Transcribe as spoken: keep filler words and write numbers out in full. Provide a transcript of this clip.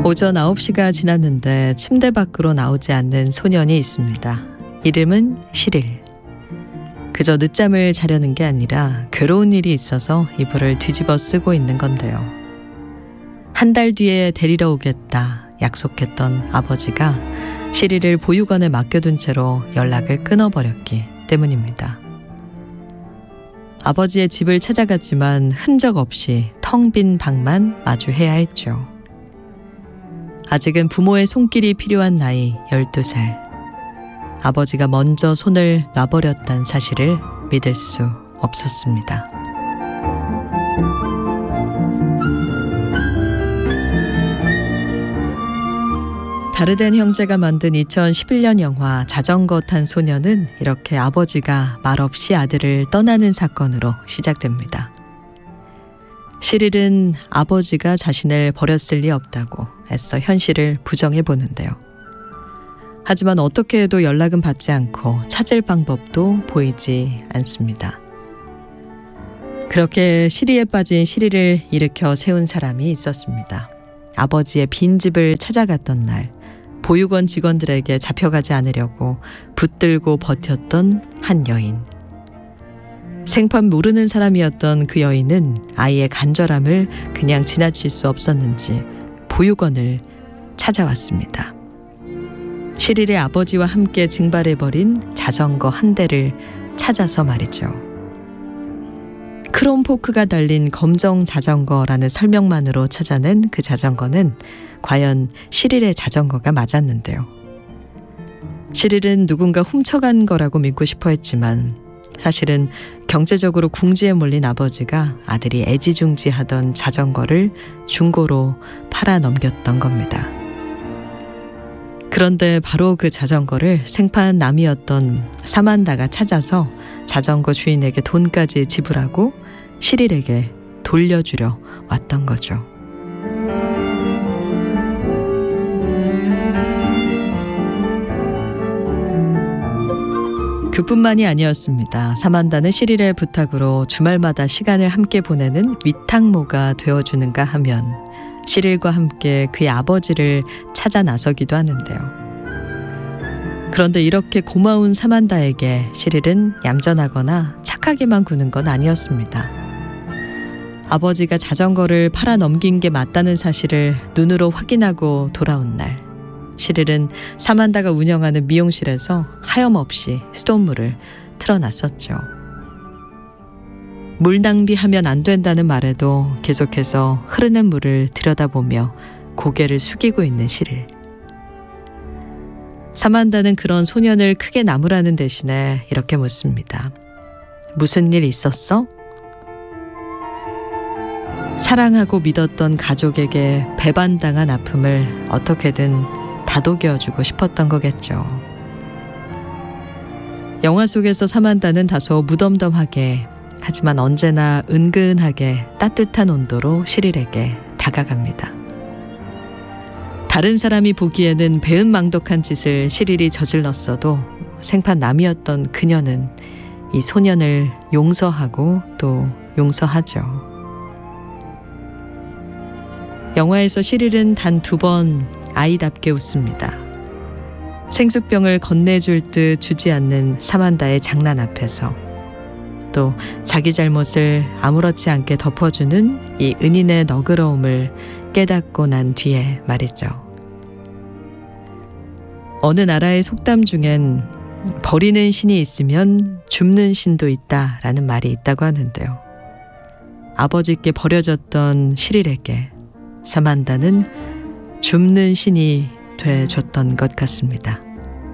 오전 아홉 시가 지났는데 침대 밖으로 나오지 않는 소년이 있습니다. 이름은 시릴. 그저 늦잠을 자려는 게 아니라 괴로운 일이 있어서 이불을 뒤집어 쓰고 있는 건데요. 한 달 뒤에 데리러 오겠다 약속했던 아버지가 시릴을 보육원에 맡겨둔 채로 연락을 끊어버렸기 때문입니다. 아버지의 집을 찾아갔지만 흔적 없이 텅 빈 방만 마주해야 했죠. 아직은 부모의 손길이 필요한 나이 열두 살. 아버지가 먼저 손을 놔버렸다는 사실을 믿을 수 없었습니다. 다르덴 형제가 만든 이천십일 년 영화 자전거 탄 소녀는 이렇게 아버지가 말없이 아들을 떠나는 사건으로 시작됩니다. 시릴은 아버지가 자신을 버렸을 리 없다고 애써 현실을 부정해 보는데요. 하지만 어떻게 해도 연락은 받지 않고 찾을 방법도 보이지 않습니다. 그렇게 시리에 빠진 시릴을 일으켜 세운 사람이 있었습니다. 아버지의 빈집을 찾아갔던 날 보육원 직원들에게 잡혀가지 않으려고 붙들고 버텼던 한 여인. 생판 모르는 사람이었던 그 여인은 아이의 간절함을 그냥 지나칠 수 없었는지 보육원을 찾아왔습니다. 시릴의 아버지와 함께 증발해버린 자전거 한 대를 찾아서 말이죠. 크롬 포크가 달린 검정 자전거라는 설명만으로 찾아낸 그 자전거는 과연 시릴의 자전거가 맞았는데요. 시릴은 누군가 훔쳐간 거라고 믿고 싶어 했지만 사실은 경제적으로 궁지에 몰린 아버지가 아들이 애지중지하던 자전거를 중고로 팔아 넘겼던 겁니다. 그런데 바로 그 자전거를 생판 남이었던 사만다가 찾아서 자전거 주인에게 돈까지 지불하고 시릴에게 돌려주려 왔던 거죠. 그뿐만이 아니었습니다. 사만다는 시릴의 부탁으로 주말마다 시간을 함께 보내는 위탁모가 되어주는가 하면 시릴과 함께 그의 아버지를 찾아 나서기도 하는데요. 그런데 이렇게 고마운 사만다에게 시릴은 얌전하거나 착하게만 구는 건 아니었습니다. 아버지가 자전거를 팔아 넘긴 게 맞다는 사실을 눈으로 확인하고 돌아온 날 시릴은 사만다가 운영하는 미용실에서 하염없이 수돗물을 틀어놨었죠. 물 낭비하면 안 된다는 말에도 계속해서 흐르는 물을 들여다보며 고개를 숙이고 있는 시릴. 사만다는 그런 소년을 크게 나무라는 대신에 이렇게 묻습니다. 무슨 일 있었어? 사랑하고 믿었던 가족에게 배반당한 아픔을 어떻게든 다독여주고 싶었던 거겠죠. 영화 속에서 사만다는 다소 무덤덤하게 하지만 언제나 은근하게 따뜻한 온도로 시릴에게 다가갑니다. 다른 사람이 보기에는 배은망덕한 짓을 시릴이 저질렀어도 생판 남이었던 그녀는 이 소년을 용서하고 또 용서하죠. 영화에서 시릴은 단 두 번 아이답게 웃습니다. 생수병을 건네줄 듯 주지 않는 사만다의 장난 앞에서 또 자기 잘못을 아무렇지 않게 덮어주는 이 은인의 너그러움을 깨닫고 난 뒤에 말이죠. 어느 나라의 속담 중엔 버리는 신이 있으면 줍는 신도 있다라는 말이 있다고 하는데요. 아버지께 버려졌던 시릴에게 사만다는 줍는 신이 돼줬던 것 같습니다.